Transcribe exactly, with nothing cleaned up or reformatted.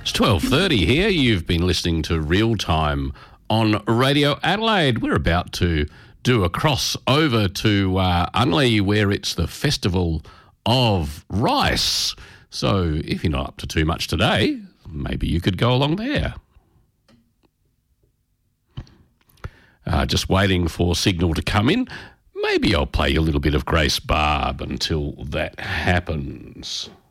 It's twelve thirty here. You've been listening to Real Time on Radio Adelaide. We're about to do a crossover to uh, Unley, where it's the Festival of Rice. So if you're not up to too much today, maybe you could go along there. Uh, just waiting for signal to come in. Maybe I'll play you a little bit of Grace Barb until that happens.